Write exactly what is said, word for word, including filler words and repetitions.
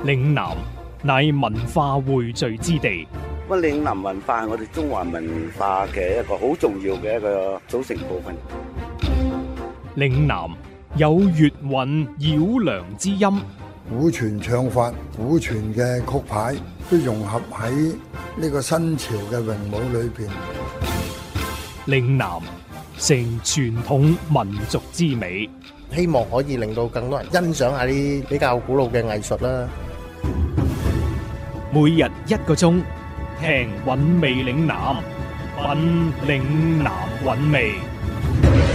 嶺南乃文化匯聚之地。 咁嶺南文化係我哋中華文化嘅一個好重要嘅一個組成部分。 嶺南有粵韻繞梁之音， 古傳唱法、古傳嘅曲牌都融合喺呢個新潮嘅詠舞裏邊。 嶺南成傳統民族之美， 希望可以令到更多人欣賞下啲比較古老嘅藝術啦。 每日一個鐘，聽韻味嶺南，品嶺南韻味。